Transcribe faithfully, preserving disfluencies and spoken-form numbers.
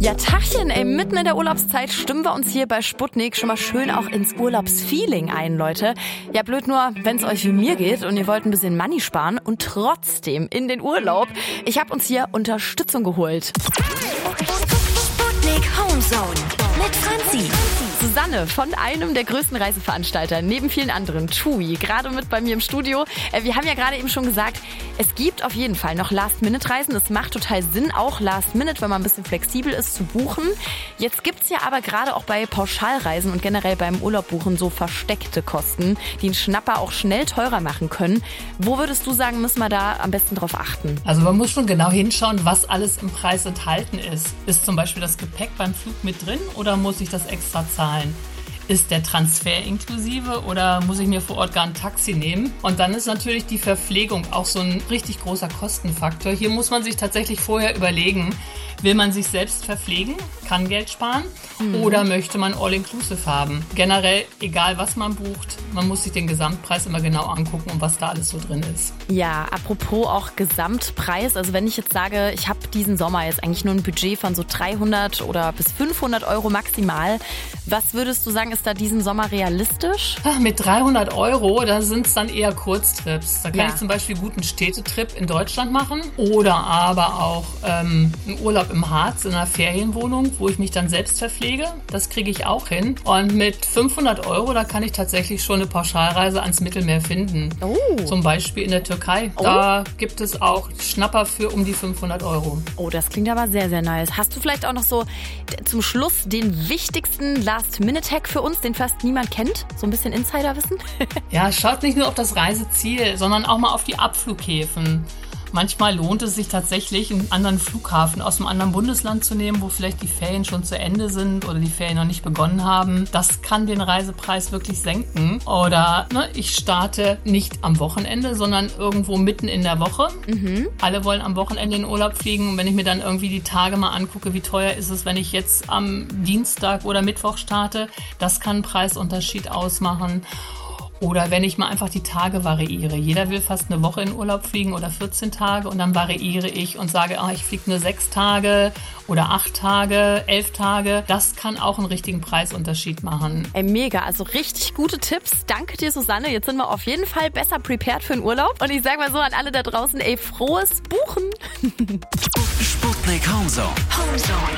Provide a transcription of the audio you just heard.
Ja, Tachchen, ey, mitten in der Urlaubszeit stimmen wir uns hier bei Sputnik schon mal schön auch ins Urlaubsfeeling ein, Leute. Ja, blöd nur, wenn es euch wie mir geht und ihr wollt ein bisschen Money sparen und trotzdem in den Urlaub. Ich habe uns hier Unterstützung geholt. Sputnik Homezone mit Franzi. Susanne von einem der größten Reiseveranstalter, neben vielen anderen, TUI, gerade mit bei mir im Studio. Wir haben ja gerade eben schon gesagt, es gibt auf jeden Fall noch Last-Minute-Reisen. Es macht total Sinn, auch Last-Minute, wenn man ein bisschen flexibel ist, zu buchen. Jetzt gibt's ja aber gerade auch bei Pauschalreisen und generell beim Urlaub buchen so versteckte Kosten, die einen Schnapper auch schnell teurer machen können. Wo würdest du sagen, müssen wir da am besten drauf achten? Also man muss schon genau hinschauen, was alles im Preis enthalten ist. Ist zum Beispiel das Gepäck beim Flug mit drin oder muss ich das extra zahlen? Ist der Transfer inklusive oder muss ich mir vor Ort gar ein Taxi nehmen? Und dann ist natürlich die Verpflegung auch so ein richtig großer Kostenfaktor. Hier muss man sich tatsächlich vorher überlegen, will man sich selbst verpflegen, kann Geld sparen mhm. oder möchte man All-Inclusive haben? Generell, egal was man bucht, man muss sich den Gesamtpreis immer genau angucken und was da alles so drin ist. Ja, apropos auch Gesamtpreis, also wenn ich jetzt sage, ich habe diesen Sommer jetzt eigentlich nur ein Budget von so dreihundert oder bis fünfhundert Euro maximal, was würdest du sagen, ist da diesen Sommer realistisch? Ach, mit dreihundert Euro, da sind es dann eher Kurztrips. Da kann Ja. ich zum Beispiel gut einen Städtetrip in Deutschland machen oder aber auch ähm, einen Urlaub im Harz in einer Ferienwohnung, wo ich mich dann selbst verpflege. Das kriege ich auch hin. Und mit fünfhundert Euro, da kann ich tatsächlich schon eine Pauschalreise ans Mittelmeer finden. Oh. Zum Beispiel in der Türkei. Da gibt es auch Schnapper für um die fünfhundert Euro. Oh, das klingt aber sehr, sehr nice. Hast du vielleicht auch noch so d- zum Schluss den wichtigsten Last-Minute-Hack für uns, den fast niemand kennt? So ein bisschen Insiderwissen? Ja, schaut nicht nur auf das Reiseziel, sondern auch mal auf die Abflughäfen. Manchmal lohnt es sich tatsächlich, einen anderen Flughafen aus einem anderen Bundesland zu nehmen, wo vielleicht die Ferien schon zu Ende sind oder die Ferien noch nicht begonnen haben. Das kann den Reisepreis wirklich senken. Oder ne, ich starte nicht am Wochenende, sondern irgendwo mitten in der Woche. Mhm. Alle wollen am Wochenende in den Urlaub fliegen. Und wenn ich mir dann irgendwie die Tage mal angucke, wie teuer ist es, wenn ich jetzt am Dienstag oder Mittwoch starte, das kann einen Preisunterschied ausmachen. Oder wenn ich mal einfach die Tage variiere. Jeder will fast eine Woche in Urlaub fliegen oder vierzehn Tage und dann variiere ich und sage, ah, ich fliege nur sechs Tage oder acht Tage, elf Tage. Das kann auch einen richtigen Preisunterschied machen. Ey, mega, also richtig gute Tipps. Danke dir, Susanne. Jetzt sind wir auf jeden Fall besser prepared für den Urlaub. Und ich sage mal so an alle da draußen, ey, frohes Buchen. Sputnik Homezone. Homezone.